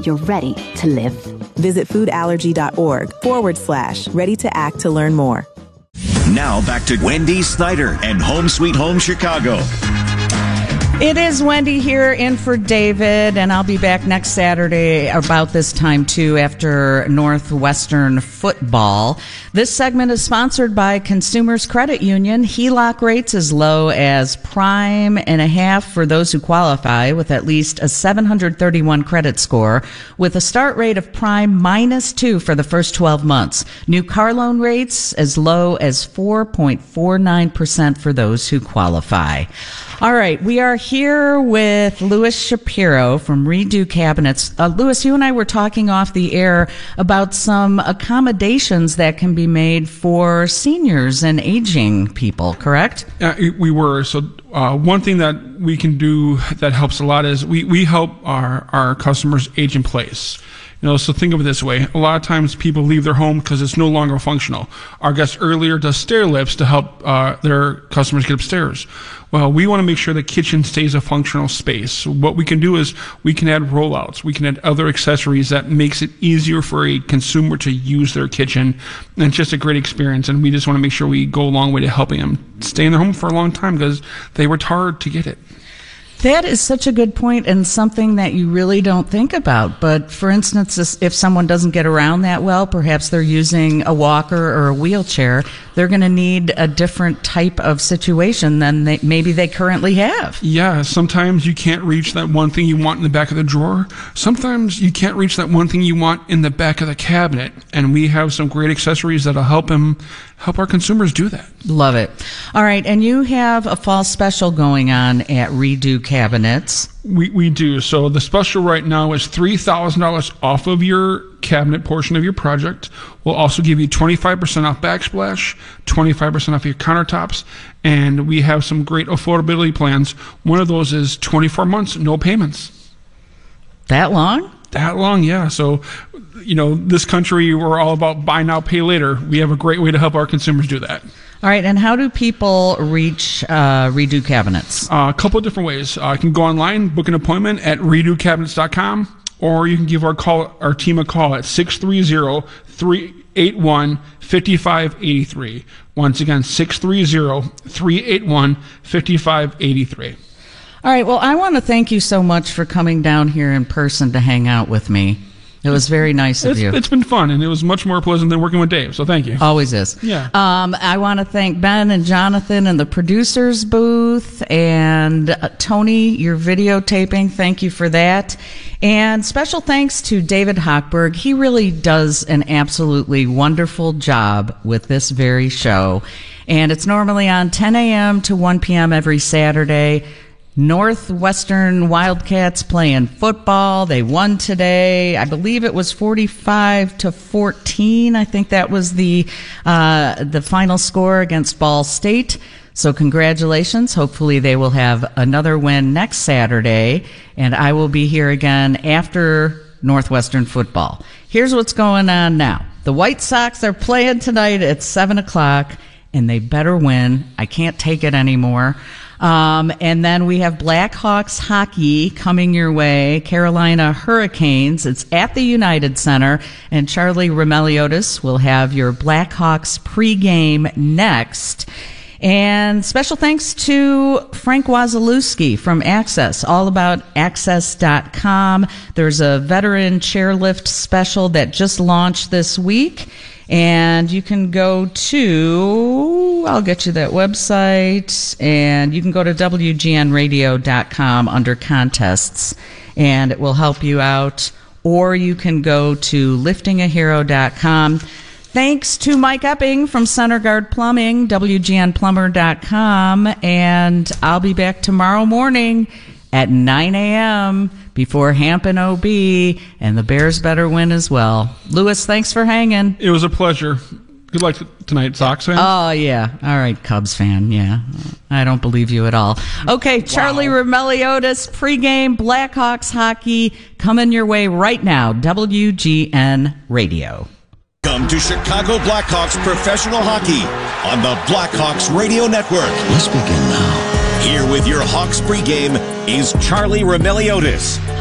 you're ready to live. Visit foodallergy.org/ready to act to learn more. Now back to Wendy Snyder and Home Sweet Home Chicago. It is Wendy here in for David, and I'll be back next Saturday about this time, too, after Northwestern football. This segment is sponsored by Consumers Credit Union. HELOC rates as low as prime and a half for those who qualify with at least a 731 credit score, with a start rate of prime -2 for the first 12 months. New car loan rates as low as 4.49% for those who qualify. All right, we are here with Louis Shapiro from Redo Cabinets. Louis, you and I were talking off the air about some accommodations that can be made for seniors and aging people, correct? We were. So one thing that we can do that helps a lot is we help our customers age in place. So think of it this way. A lot of times people leave their home because it's no longer functional. Our guest earlier does stair lifts to help their customers get upstairs. Well, we want to make sure the kitchen stays a functional space. So what we can do is we can add rollouts. We can add other accessories that makes it easier for a consumer to use their kitchen. And it's just a great experience. And we just want to make sure we go a long way to helping them stay in their home for a long time because they worked hard to get it. That is such a good point and something that you really don't think about. But for instance, if someone doesn't get around that well, perhaps they're using a walker or a wheelchair, they're going to need a different type of situation than maybe they currently have. Yeah, sometimes you can't reach that one thing you want in the back of the drawer. Sometimes you can't reach that one thing you want in the back of the cabinet. And we have some great accessories that'll help our consumers do that. Love it. All right, and you have a fall special going on at Redo Cabinets. We do. So the special right now is $3,000 off of your cabinet portion of your project. We'll also give you 25% off backsplash, 25% off your countertops, and we have some great affordability plans. One of those is 24 months, no payments. That long? That long, yeah. So, this country, we're all about buy now, pay later. We have a great way to help our consumers do that. All right, and how do people reach Redo Cabinets? A couple of different ways. You can go online, book an appointment at redocabinets.com, or you can give our team a call at 630-381-5583. Once again, 630-381-5583. All right, well, I want to thank you so much for coming down here in person to hang out with me. It was very nice of you. It's been fun, and it was much more pleasant than working with Dave, so thank you. Always is. Yeah. I want to thank Ben and Jonathan in the producer's booth, and Tony, your videotaping. Thank you for that. And special thanks to David Hochberg. He really does an absolutely wonderful job with this very show. And it's normally on 10 a.m. to 1 p.m. every Saturday. Northwestern Wildcats playing football. They won today. I believe it was 45-14. I think that was the final score against Ball State. So congratulations. Hopefully they will have another win next Saturday, and I will be here again after Northwestern football. Here's what's going on now. The White Sox are playing tonight at 7 o'clock, and they better win. I can't take it anymore. And then we have Blackhawks hockey coming your way, Carolina Hurricanes. It's at the United Center, and Charlie Remeliotis will have your Blackhawks pregame next. And special thanks to Frank Wazalewski from Access, all about access.com. There's a veteran chairlift special that just launched this week. And you can go to, I'll get you that website, and you can go to WGNradio.com under contests, and it will help you out. Or you can go to liftingahero.com. Thanks to Mike Epping from Center Guard Plumbing, WGNplumber.com, and I'll be back tomorrow morning at 9 a.m. before Hampton OB, and the Bears better win as well. Louis, thanks for hanging. It was a pleasure. Good luck tonight, Sox fan. Oh, yeah. All right, Cubs fan, yeah. I don't believe you at all. Okay, Charlie Remeliotis, pregame Blackhawks hockey coming your way right now, WGN Radio. Come to Chicago Blackhawks professional hockey on the Blackhawks Radio Network. Let's begin now. Here with your Hawks pregame is Charlie Remeliotis.